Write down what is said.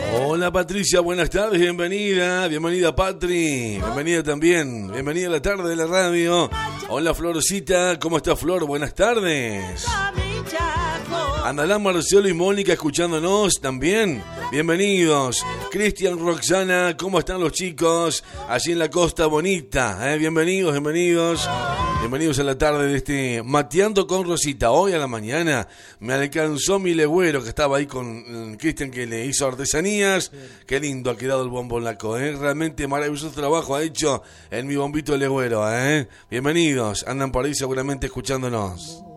Hola Patricia, buenas tardes, bienvenida Patri, bienvenida también, bienvenida a la tarde de la radio. Hola Florcita, ¿cómo está Flor? Buenas tardes. Andalán, Marcelo y Mónica escuchándonos también, bienvenidos. Cristian, Roxana, ¿cómo están los chicos? Allí en la Costa Bonita, bienvenidos a la tarde de este Mateando con Rosita. Hoy a la mañana me alcanzó mi legüero que estaba ahí con Cristian, que le hizo artesanías. Qué lindo ha quedado el bombolaco, realmente maravilloso trabajo ha hecho en mi bombito legüero, Bienvenidos, andan por ahí seguramente escuchándonos.